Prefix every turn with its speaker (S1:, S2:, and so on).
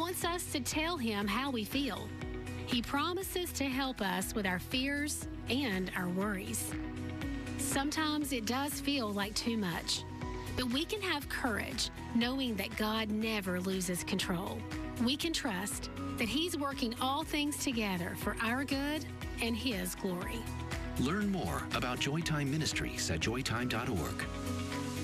S1: wants us to tell Him how we feel. He promises to help us with our fears and our worries. Sometimes it does feel like too much, but we can have courage knowing that God never loses control. We can trust that He's working all things together for our good and His glory.
S2: Learn more about Joytime Ministries at joytime.org.